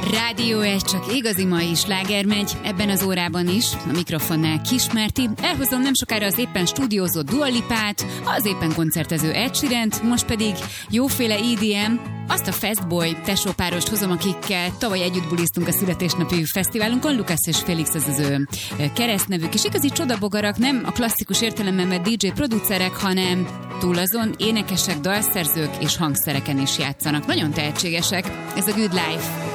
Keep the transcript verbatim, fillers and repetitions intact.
Rádió egy, csak igazi mai sláger megy, ebben az órában is, a mikrofonnál Kismárti. Elhozom nem sokára az éppen stúdiózott Dua Lipát, az éppen koncertező Ed Sheerant, most pedig jóféle é dé em, azt a Fastboy tesópárost hozom, akikkel tavaly együtt buliztunk a születésnapi fesztiválunkon. Lukasz és Félix az az ő keresztnevük, és igazi csodabogarak, nem a klasszikus értelemben vett dé dzsé producerek, hanem túl azon énekesek, dalszerzők és hangszereken is játszanak. Nagyon tehetségesek. Ez a Good Life.